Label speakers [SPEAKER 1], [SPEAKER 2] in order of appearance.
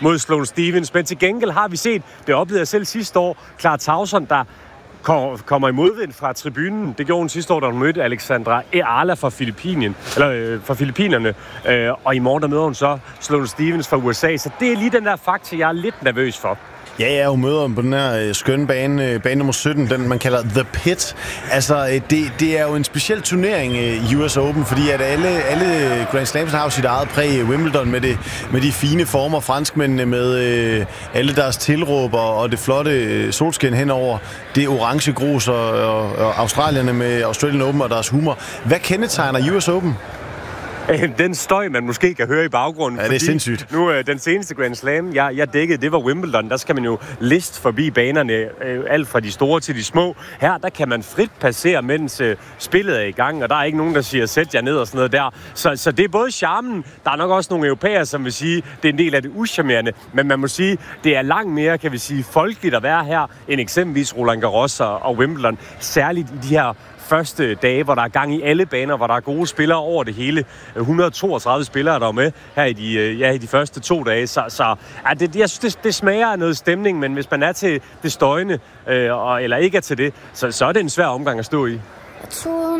[SPEAKER 1] mod Sloane Stephens. Men til gengæld har vi set, det oplevede jeg selv sidste år, Clara Tauson, der kommer i modvind fra tribunen. Det gjorde hun sidste år, da hun mødte Alexandra Eala fra Filippinerne. Og i morgen der møder hun så Sloane Stephens fra USA. Så det er lige den der faktor, jeg er lidt nervøs for.
[SPEAKER 2] Ja, hun møder dem på den her skønne bane nummer 17, den man kalder The Pit. Altså, det er jo en speciel turnering i US Open, fordi at alle Grand Slams har jo sit eget præg. Wimbledon med de fine former, franskmændene med alle deres tilråb og det flotte solskin henover, det orange grus og australierne med Australian Open og deres humor. Hvad kendetegner US Open?
[SPEAKER 1] Den støj, man måske kan høre i baggrunden.
[SPEAKER 2] Ja, det er sindssygt.
[SPEAKER 1] Nu, den seneste Grand Slam, jeg dækkede, det var Wimbledon. Der skal man jo liste forbi banerne, alt fra de store til de små. Her, der kan man frit passere, mens spillet er i gang, og der er ikke nogen, der siger, sæt jer ned og sådan noget der. Så det er både charmen, der er nok også nogle europæere, som vil sige, det er en del af det uschammerende, men man må sige, det er langt mere, kan vi sige, folkeligt at være her, end eksempelvis Roland Garros og Wimbledon. Særligt i de her første dage, hvor der er gang i alle baner, hvor der er gode spillere over det hele. 132 spillere, der er med her i de første 2 dage. Så jeg synes, det smager af noget stemning, men hvis man er til det støjende, eller ikke er til det, så er det en svær omgang at stå i.